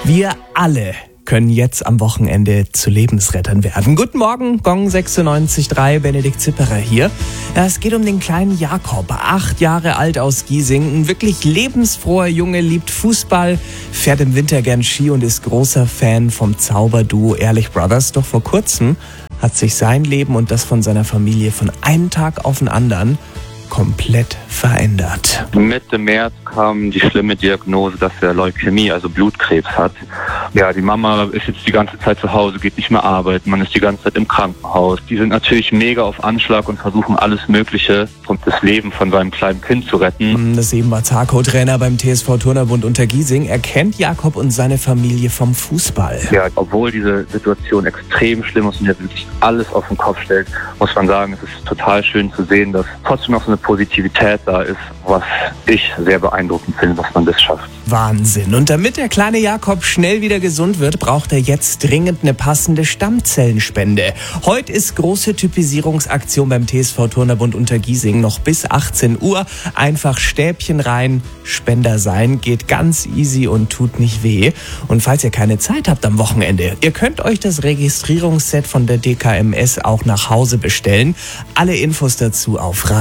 Wir alle können jetzt am Wochenende zu Lebensrettern werden. Guten Morgen, Gong 96.3, Benedikt Zipperer hier. Ja, es geht um den kleinen Jakob, 8 Jahre alt aus Giesing. Ein wirklich lebensfroher Junge, liebt Fußball, fährt im Winter gern Ski und ist großer Fan vom Zauberduo Ehrlich Brothers. Doch vor kurzem hat sich sein Leben und das von seiner Familie von einem Tag auf den anderen komplett verändert. Mitte März kam die schlimme Diagnose, dass er Leukämie, also Blutkrebs hat. Ja, die Mama ist jetzt die ganze Zeit zu Hause, geht nicht mehr arbeiten, man ist die ganze Zeit im Krankenhaus. Die sind natürlich mega auf Anschlag und versuchen alles Mögliche, um das Leben von seinem kleinen Kind zu retten. Das eben war Zarko-Trainer beim TSV Turnerbund Untergiesing. Er kennt Jakob und seine Familie vom Fußball. Ja, obwohl diese Situation extrem schlimm ist und er wirklich alles auf den Kopf stellt, muss man sagen, es ist total schön zu sehen, dass trotzdem noch so eine Positivität da ist, was ich sehr beeindruckend finde, dass man das schafft. Wahnsinn. Und damit der kleine Jakob schnell wieder gesund wird, braucht er jetzt dringend eine passende Stammzellenspende. Heute ist große Typisierungsaktion beim TSV Turnerbund Untergiesing. Noch bis 18 Uhr. Einfach Stäbchen rein, Spender sein. Geht ganz easy und tut nicht weh. Und falls ihr keine Zeit habt am Wochenende, ihr könnt euch das Registrierungsset von der DKMS auch nach Hause bestellen. Alle Infos dazu auf